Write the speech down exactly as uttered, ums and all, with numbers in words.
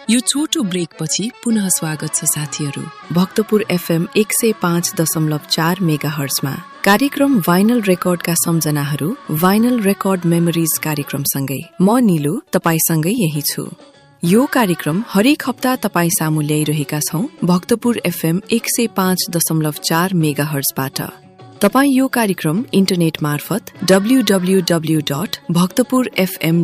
यो छोटो ब्रेकपछि पुनः स्वागत छ साथीहरू। भक्तपुर एफएम एक सय पाँच दशमलव चार मेगा हर्जमा कार्यक्रम भाइनल रेकर्डका सम्झनाहरू भाइनल रेकर्ड मेमोरिज कार्यक्रमसँगै म निलु तपाईसँगै यही छु। यो कार्यक्रम हरेक हप्ता तपाई सामु ल्याइरहेका छौं भक्तपुर एफएम एक सय पाँच दशमलव चार मेगा हर्जबाट। तपाई यो कार्यक्रम इन्टरनेट मार्फत W W W dot Bhaktapur FM